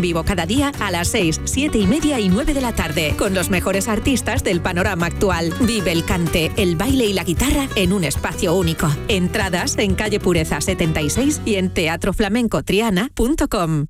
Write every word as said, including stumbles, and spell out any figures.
en vivo cada día a las seis, siete y media y nueve de la tarde, con los mejores artistas del panorama actual. Vive el cante, el baile y la guitarra en un espacio único. Entradas en calle Pureza setenta y seis y en teatro flamenco triana punto com.